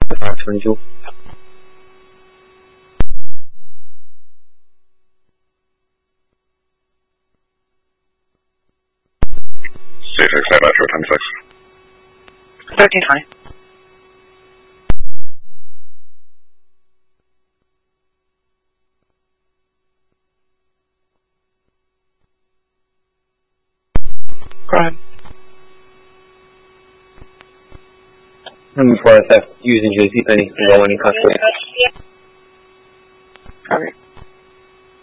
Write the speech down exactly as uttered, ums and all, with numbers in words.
five twenty-two. C six eight Metro ten six. thirteen twenty. Go ahead. Number four S F using J C Penny, go any country.